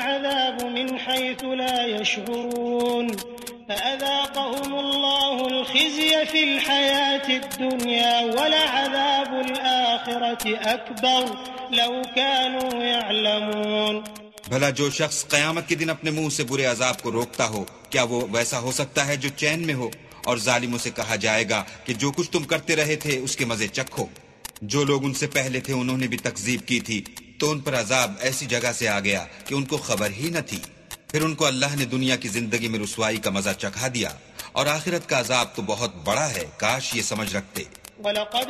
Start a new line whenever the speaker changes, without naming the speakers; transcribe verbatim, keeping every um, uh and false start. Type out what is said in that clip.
अज़ाब मिन हैसु ला यशऊरून फ़अज़ाक़हुमुल्लाहुल ख़िज़्य फ़िल हयातिद दुनिया वलअज़ाबुल आख़िरति अकबर लौ कानू यअलमून।
भला जो शख्स क़यामत के दिन अपने मुंह से बुरे अजाब को रोकता हो, क्या वो वैसा हो सकता है जो चैन में हो? और जालिमों से कहा जाएगा कि जो कुछ तुम करते रहे थे उसके मजे चखो। जो लोग उनसे पहले थे उन्होंने भी तकज़ीब की थी, तो उन पर अजाब ऐसी जगह से आ गया कि उनको खबर ही न थी। फिर उनको अल्लाह ने दुनिया की जिंदगी में रुसवाई का मजा चखा दिया, और आखिरत का अजाब तो बहुत बड़ा है, काश ये समझ रखते।